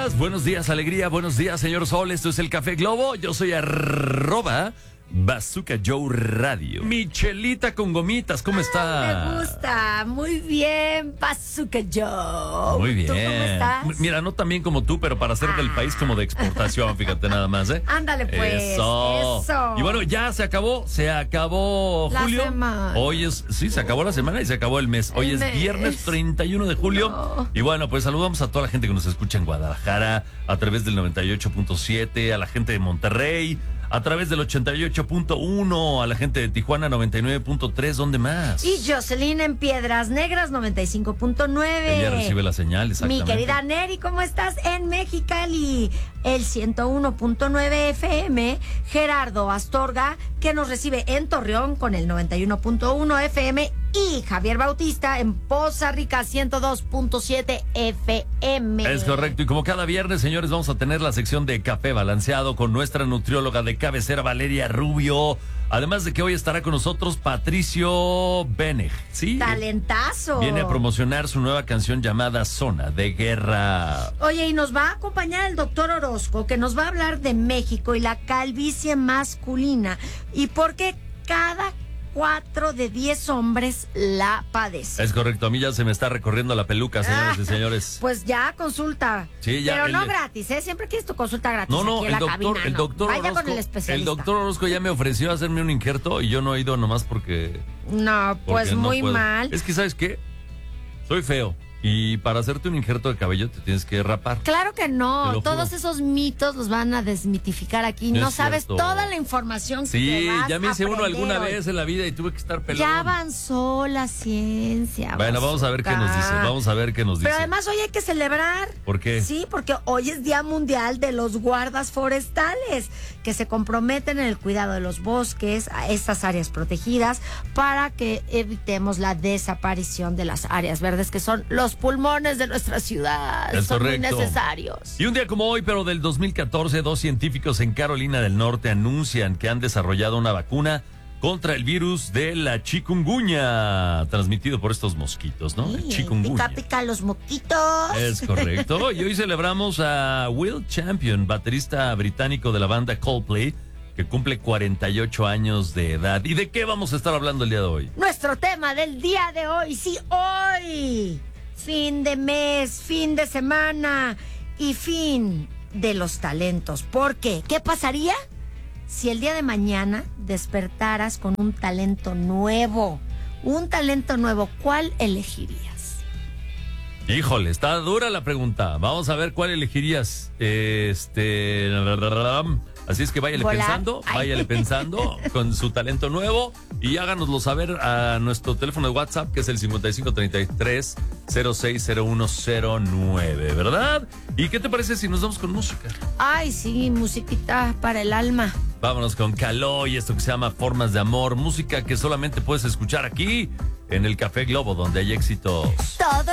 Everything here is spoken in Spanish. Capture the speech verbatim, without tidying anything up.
días, buenos días, alegría, buenos días, señor Sol. Esto es el Café Globo. Yo soy arroba Bazooka Joe Radio. Michelita con gomitas, ¿cómo está? Me gusta, muy bien, Bazooka Joe. Muy bien. ¿Tú cómo estás? Mira, no tan bien como tú, pero para ser ah. del país como de exportación, fíjate nada más, ¿eh? Ándale pues. Eso. Eso. Y bueno, ya se acabó, se acabó la julio. Semana. Hoy es, sí, se acabó la semana y se acabó el mes. Hoy el es mes. viernes treinta y uno de julio. No. Y bueno, pues saludamos a toda la gente que nos escucha en Guadalajara a través del noventa y ocho punto siete, a la gente de Monterrey a través del ochenta y ocho punto uno, a la gente de Tijuana noventa y nueve punto tres, ¿dónde más? Y Jocelyn en Piedras Negras noventa y cinco punto nueve. Ella recibe la señal, exactamente. Mi querida Neri, ¿cómo estás? En Mexicali, el ciento uno punto nueve F M. Gerardo Astorga, que nos recibe en Torreón con el noventa y uno punto uno F M. Y Javier Bautista en Poza Rica, ciento dos punto siete F M. Es correcto, y como cada viernes, señores, vamos a tener la sección de Café Balanceado con nuestra nutrióloga de cabecera, Valeria Rubio. Además de que hoy estará con nosotros Patricio Beneg, ¿sí? Talentazo. Viene a promocionar su nueva canción llamada Zona de Guerra. Oye, y nos va a acompañar el doctor Orozco, que nos va a hablar de México y la calvicie masculina. Y por qué cada cuatro de diez hombres la padecen. Es correcto, a mí ya se me está recorriendo la peluca, señores ah, y señores. Pues ya consulta. Sí, ya. Pero el, no gratis, ¿eh? Siempre quieres tu consulta gratis. No, no, aquí en el la doctor, cabina, el no. doctor Vaya Orozco, con el especialista. el doctor Orozco ya me ofreció hacerme un injerto y yo no he ido nomás porque. No, pues porque muy no mal. Es que, ¿sabes qué? Soy feo. Y para hacerte un injerto de cabello te tienes que rapar. Claro que no. Todos juro. esos mitos los van a desmitificar aquí. No, no es sabes cierto. Toda la información sí, que vas ya me hice a uno alguna hoy. vez en la vida y tuve que estar pelón. Ya avanzó la ciencia. Bueno, vamos a ver qué nos dice. Vamos a ver qué nos dice. Pero además hoy hay que celebrar. ¿Por qué? Sí, porque hoy es Día Mundial de los Guardas Forestales, que se comprometen en el cuidado de los bosques, a estas áreas protegidas, para que evitemos la desaparición de las áreas verdes, que son los pulmones de nuestra ciudad. Es son correcto. muy necesarios. Y un día como hoy, pero del dos mil catorce, dos científicos en Carolina del Norte anuncian que han desarrollado una vacuna contra el virus de la chikungunya, transmitido por estos mosquitos, ¿no? Sí, el chikungunya. Pica, pica los moquitos. Es correcto. Y hoy celebramos a Will Champion, baterista británico de la banda Coldplay, que cumple cuarenta y ocho años de edad. ¿Y de qué vamos a estar hablando el día de hoy? Nuestro tema del día de hoy, sí, hoy. Fin de mes, fin de semana y fin de los talentos. ¿Por qué? ¿Qué pasaría si el día de mañana despertaras con un talento nuevo? Un talento nuevo, ¿cuál elegirías? Híjole, está dura la pregunta. Vamos a ver cuál elegirías. Este... Así es que váyale Volar. pensando, váyale Ay. pensando con su talento nuevo y háganoslo saber a nuestro teléfono de WhatsApp, que es el cincuenta y cinco treinta y tres cero seis cero uno cero nueve, ¿verdad? ¿Y qué te parece si nos vamos con música? Ay, sí, musiquita para el alma. Vámonos con Caló y esto que se llama Formas de Amor, música que solamente puedes escuchar aquí en el Café Globo, donde hay éxitos. Todo